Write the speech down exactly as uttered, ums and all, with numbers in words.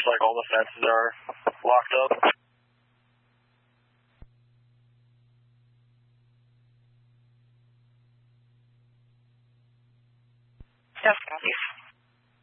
looks like all the fences are locked up. Definitely